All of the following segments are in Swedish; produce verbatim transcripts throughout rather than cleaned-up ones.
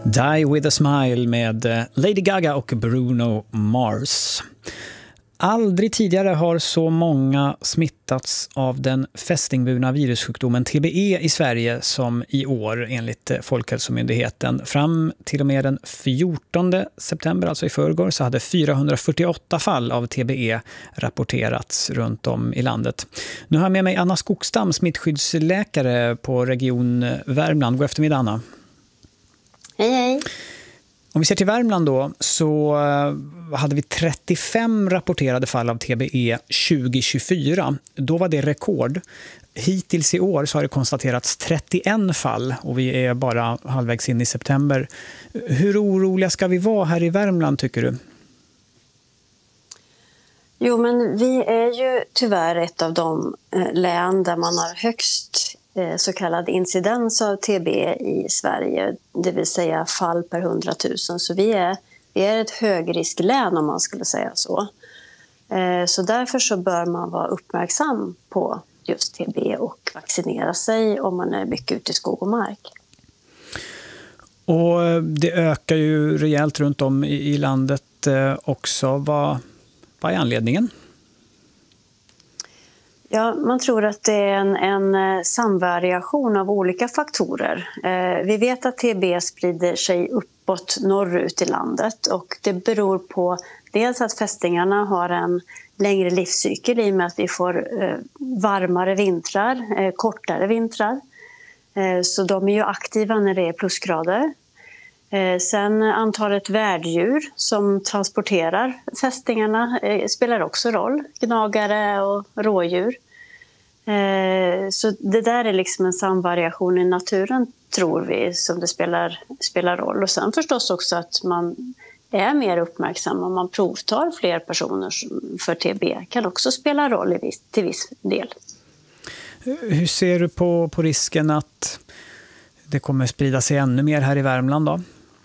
Die with a Smile med Lady Gaga och Bruno Mars. Aldrig tidigare har så många smittats av den fästingburna virussjukdomen T B E i Sverige som i år enligt Folkhälsomyndigheten. Fram till och med den fjortonde september, alltså i förrgår, så hade fyrahundrafyrtioåtta fall av T B E rapporterats runt om i landet. Nu har jag med mig Anna Skogstam, smittskyddsläkare på Region Värmland. God eftermiddag, Anna. Hej, hej. Om vi ser till Värmland då, så hade vi trettiofem rapporterade fall av T B E tjugo tjugofyra. Då var det rekord. Hittills i år så har det konstaterats trettioen fall och vi är bara halvvägs in i september. Hur oroliga ska vi vara här i Värmland, tycker du? Jo, men vi är ju tyvärr ett av de län där man har högst så kallad incidens av T B E i Sverige, det vill säga fall per hundratusen. Så vi är, vi är ett högrisklän, om man skulle säga så. Så därför så bör man vara uppmärksam på just T B E och vaccinera sig om man är mycket ute i skog och mark. Och det ökar ju rejält runt om i, i landet också. Vad, vad är anledningen? Ja, man tror att det är en, en samvariation av olika faktorer. Eh, vi vet att T B E sprider sig uppåt norrut i landet och det beror på dels att fästingarna har en längre livscykel i och med att vi får eh, varmare vintrar, eh, kortare vintrar. Eh, så de är ju aktiva när det är plusgrader. Eh, sen antalet värddjur som transporterar fästingarna eh, spelar också roll. Gnagare och rådjur. Eh, så det där är liksom en samvariation i naturen, tror vi, som det spelar, spelar roll. Och sen förstås också att man är mer uppmärksam om man provtar fler personer för T B E kan också spela roll i viss, till viss del. Hur ser du på, på risken att det kommer sprida sig ännu mer här i Värmland då?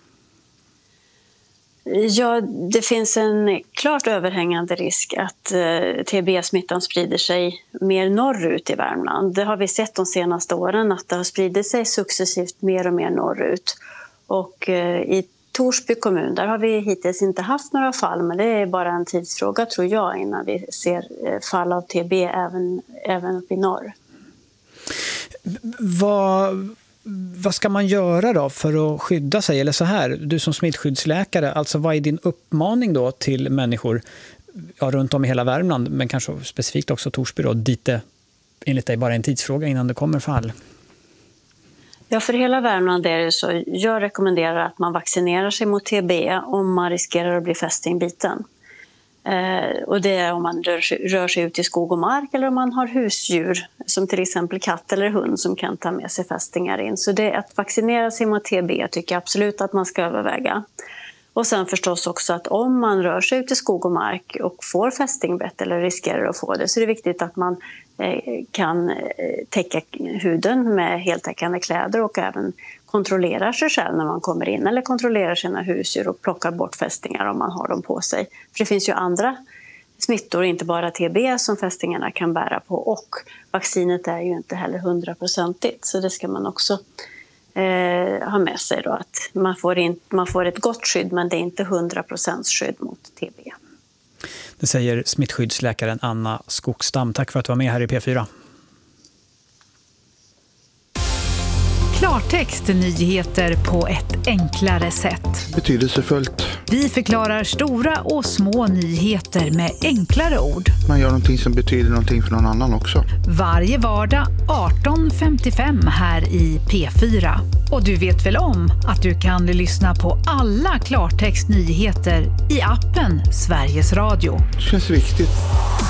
Ja, det finns en klart överhängande risk att eh, T B E-smittan sprider sig mer norrut i Värmland. Det har vi sett de senaste åren, att det har spridit sig successivt mer och mer norrut. Och eh, i Torsby kommun, där har vi hittills inte haft några fall, men det är bara en tidsfråga, tror jag, innan vi ser eh, fall av T B E även, även uppe i norr. Vad... Vad ska man göra då för att skydda sig? Eller så här, du som smittskyddsläkare, alltså vad är din uppmaning då till människor ja, runt om i hela Värmland, men kanske specifikt också Torsby då, dit det enligt dig bara är en tidsfråga innan det kommer fall? Ja, för hela Värmland är det så. Jag rekommenderar att man vaccinerar sig mot T B E om man riskerar att bli fästingbiten. Eh, och det är om man rör sig, rör sig ut i skog och mark eller om man har husdjur som till exempel katt eller hund som kan ta med sig fästingar in. Så det, att vaccinera sig mot T B E tycker jag absolut att man ska överväga. Och sen förstås också att om man rör sig ut i skog och mark och får fästingbett eller riskerar att få det, så är det viktigt att man eh, kan eh, täcka huden med heltäckande kläder och även kontrollerar sig själv när man kommer in eller kontrollerar sina husdjur och plockar bort fästingar om man har dem på sig. För det finns ju andra smittor, inte bara T B E, som fästingarna kan bära på, och vaccinet är ju inte heller hundraprocentigt, så det ska man också eh, ha med sig då, att man får, in, man får ett gott skydd, men det är inte hundra procent skydd mot T B E. Det säger smittskyddsläkaren Anna Skogstam. Tack för att du var med här i P fyra. Klartext, nyheter på ett enklare sätt. Betydelsefullt. Vi förklarar stora och små nyheter med enklare ord. Man gör någonting som betyder någonting för någon annan också. Varje vardag arton femtiofem här i P fyra. Och du vet väl om att du kan lyssna på alla Klartext nyheter i appen Sveriges Radio. Det känns viktigt.